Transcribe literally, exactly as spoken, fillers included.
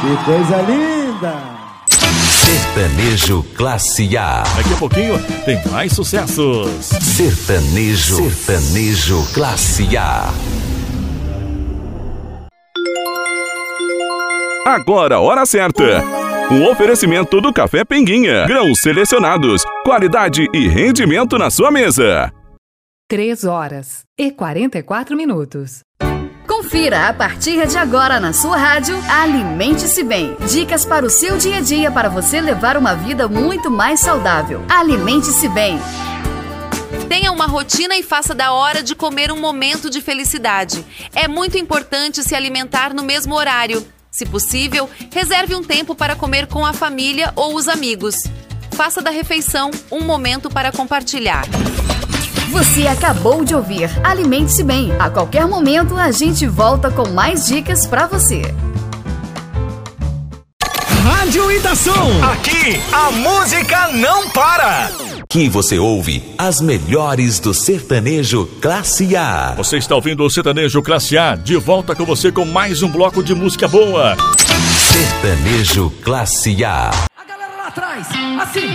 Que coisa linda! Sertanejo Classe A. Daqui a pouquinho tem mais sucessos. Sertanejo, Sertanejo Classe A. Agora, hora certa. Um oferecimento do Café Pinguinha. Grãos selecionados, qualidade e rendimento na sua mesa. três horas e quarenta e quatro minutos. Confira a partir de agora na sua rádio Alimente-se Bem. Dicas para o seu dia a dia para você levar uma vida muito mais saudável. Alimente-se Bem. Tenha uma rotina e faça da hora de comer um momento de felicidade. É muito importante se alimentar no mesmo horário. Se possível, reserve um tempo para comer com a família ou os amigos. Faça da refeição um momento para compartilhar. Você acabou de ouvir Alimente-se Bem. A qualquer momento a gente volta com mais dicas pra você. Rádio Itação. Aqui a música não para. Aqui você ouve as melhores do sertanejo Classe A. Você está ouvindo o Sertanejo Classe A, de volta com você com mais um bloco de música boa. Sertanejo Classe A. A galera lá atrás, assim.